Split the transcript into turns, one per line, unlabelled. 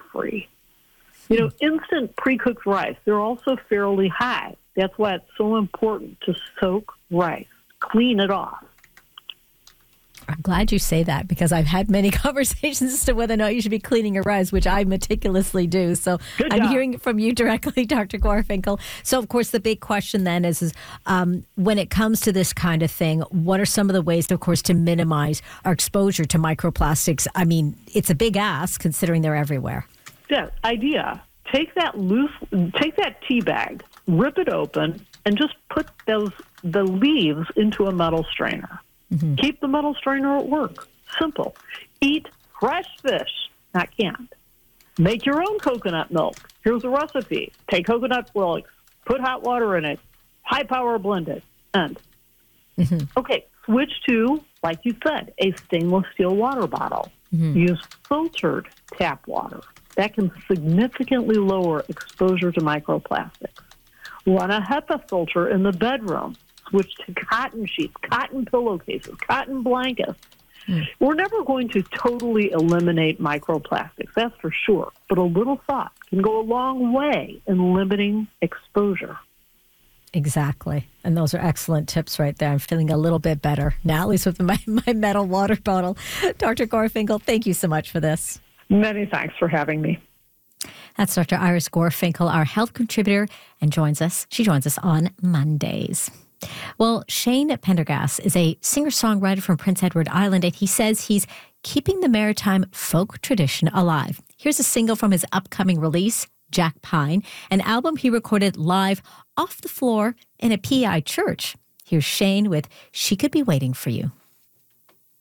free. Instant pre-cooked rice, they're also fairly high. That's why it's so important to soak rice. Clean it off.
I'm glad you say that, because I've had many conversations as to whether or not you should be cleaning your rice, which I meticulously do. So I'm hearing it from you directly, Dr. Gorfinkel. So, of course, the big question then is when it comes to this kind of thing, what are some of the ways, of course, to minimize our exposure to microplastics? I mean, it's a big ask considering they're everywhere.
Yeah, idea. Take that tea bag, rip it open, and just put the leaves into a metal strainer. Mm-hmm. Keep the metal strainer at work. Simple. Eat fresh fish, not canned. Make your own coconut milk. Here's a recipe. Take coconut flakes, put hot water in it, high power blend it, end. Mm-hmm. Okay, switch to, like you said, a stainless steel water bottle. Mm-hmm. Use filtered tap water. That can significantly lower exposure to microplastics. Run a HEPA filter in the bedroom. Switch to cotton sheets, cotton pillowcases, cotton blankets. We're never going to totally eliminate microplastics, that's for sure. But a little thought can go a long way in limiting exposure.
Exactly. And those are excellent tips right there. I'm feeling a little bit better now, at least with my metal water bottle. Dr. Gorfinkel, thank you so much for this.
Many thanks for having me.
That's Dr. Iris Gorfinkel, our health contributor, and she joins us on Mondays. Well, Shane Pendergast is a singer-songwriter from Prince Edward Island, and he says he's keeping the maritime folk tradition alive. Here's a single from his upcoming release, Jack Pine, an album he recorded live off the floor in a PEI church. Here's Shane with She Could Be Waiting for You.